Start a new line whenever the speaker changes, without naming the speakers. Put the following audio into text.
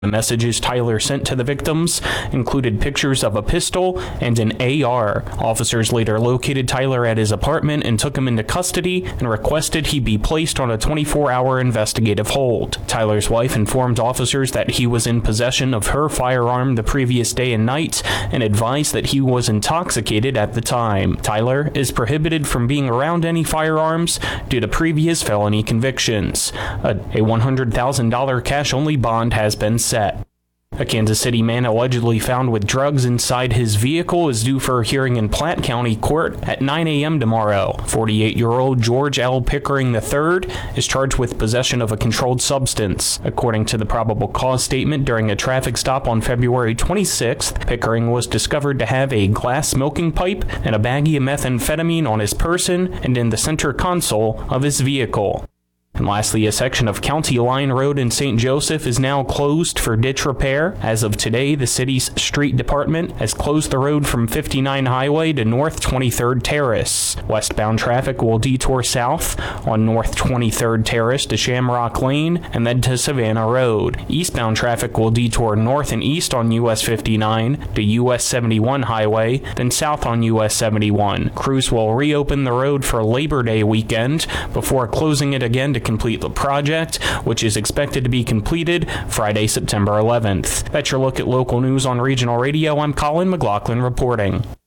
The messages Tyler sent to the victims included pictures of a pistol and an AR. Officers later located Tyler at his apartment and took him into custody and requested he be placed on a 24-hour investigative hold. Tyler's wife informed officers that he was in possession of her firearm the previous day and night and advised that he was intoxicated at the time. Tyler is prohibited from being around any firearms due to previous felony convictions. A $100,000 cash-only bond has been set. A Kansas City man allegedly found with drugs inside his vehicle is due for a hearing in Platte County Court at 9 a.m. tomorrow. 48-year-old George L. Pickering III is charged with possession of a controlled substance. According to the probable cause statement, during a traffic stop on February 26th, Pickering was discovered to have a glass smoking pipe and a baggie of methamphetamine on his person and in the center console of his vehicle. And lastly, a section of County Line Road in St. Joseph is now closed for ditch repair. As of today, the city's street department has closed the road from 59 Highway to North 23rd Terrace. Westbound traffic will detour south on North 23rd Terrace to Shamrock Lane and then to Savannah Road. Eastbound traffic will detour north and east on US 59 to US 71 Highway, then south on US 71. Crews will reopen the road for Labor Day weekend before closing it again to complete the project, which is expected to be completed Friday, September 11th. That's your look at local news on Regional Radio. I'm Colin McLaughlin reporting.